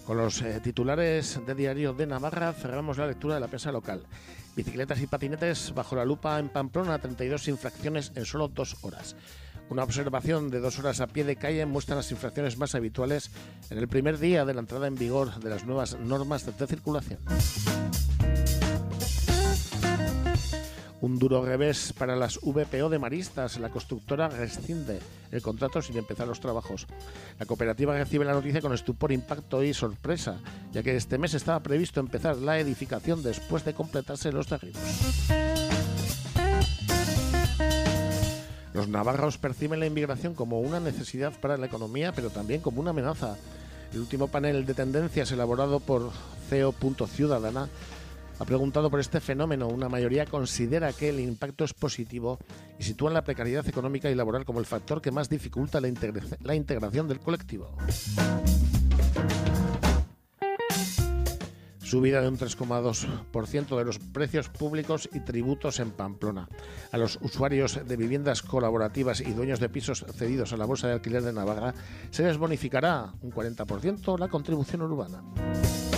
Con los titulares de Diario de Navarra cerramos la lectura de la prensa local. Bicicletas y patinetes bajo la lupa en Pamplona, 32 infracciones en solo 2 horas. Una observación de 2 horas a pie de calle muestra las infracciones más habituales en el primer día de la entrada en vigor de las nuevas normas de circulación. Un duro revés para las VPO de maristas. La constructora rescinde el contrato sin empezar los trabajos. La cooperativa recibe la noticia con estupor, impacto y sorpresa, ya que este mes estaba previsto empezar la edificación después de completarse los derribos. Los navarros perciben la inmigración como una necesidad para la economía, pero también como una amenaza. El último panel de tendencias elaborado por CEO.Ciudadana ha preguntado por este fenómeno. Una mayoría considera que el impacto es positivo y sitúan la precariedad económica y laboral como el factor que más dificulta la integración del colectivo. Subida de un 3,2% de los precios públicos y tributos en Pamplona. A los usuarios de viviendas colaborativas y dueños de pisos cedidos a la Bolsa de Alquiler de Navarra se les bonificará un 40% la contribución urbana.